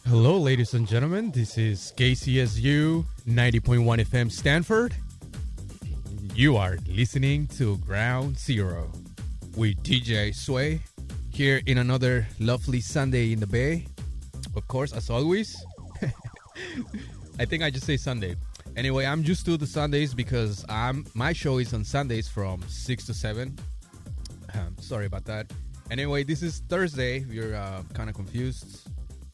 Hello, ladies and gentlemen. This is KCSU 90.1 FM Stanford. You are listening to Ground Zero with DJ Sway here in another lovely Sunday in the Bay. Of course, as always. I think I just say Sunday. Anyway, I'm used to the Sundays because my show is on Sundays from 6 to 7. Sorry about that. Anyway, this is Thursday. If you're kind of confused.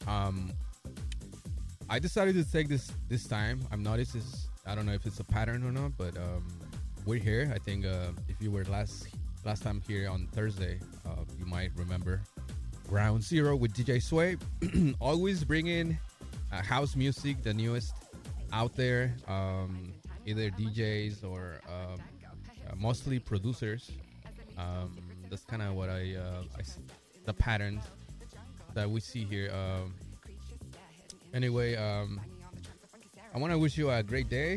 I decided to take this time. I've noticed this. I don't know if it's a pattern or not, but we're here. I think if you were last time here on Thursday, you might remember Ground Zero with DJ Sway. Always bringing house music, the newest out there, either DJs or mostly producers. That's kind of what I see, the pattern that we see here. Anyway, I want to wish you a great day.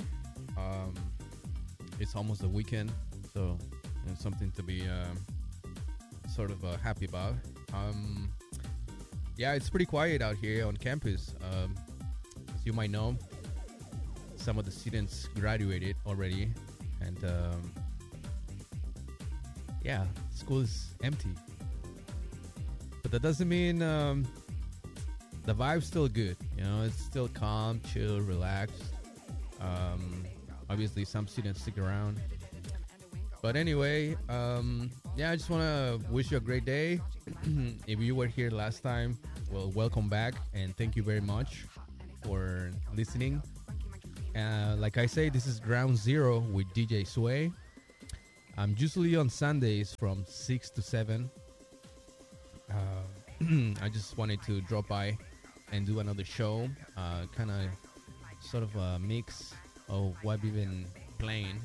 It's almost the weekend, so it's something to be sort of happy about. Yeah, it's pretty quiet out here on campus. As you might know, some of the students graduated already, and yeah, school is empty. But that doesn't mean the vibe's still good. You know, it's still calm, chill, relaxed. Obviously, some students stick around. But anyway, yeah, I just want to wish you a great day. If you were here last time, well, welcome back. And thank you very much for listening. Like I say, this is Ground Zero with DJ Sway. I'm usually on Sundays from 6 to 7. I just wanted to drop by and do another show, kind of sort of a mix of what we've been playing.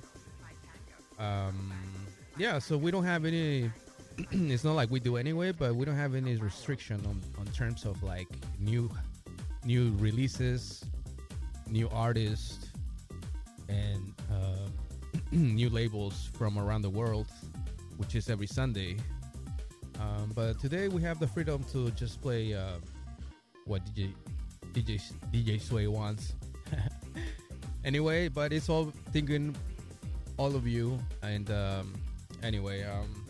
Yeah, so we don't have any it's not like we do anyway, but we don't have any restriction on terms of like new releases, new artists, and new labels from around the world, which is every Sunday. But today we have the freedom to just play what DJ Sway wants. Anyway, but it's all thinking all of you. And anyway,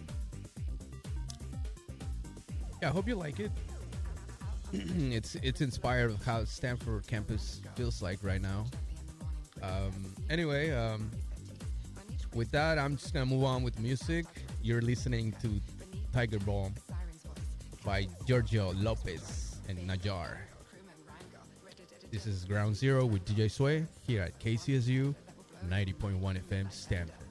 yeah, I hope you like it. It's inspired of how Stanford campus feels like right now. Anyway, with that, I'm just gonna move on with music. You're listening to Tiger Bomb by Giorgio Lopez and Najar. This is Ground Zero with DJ Sway here at KCSU 90.1 FM Stanford.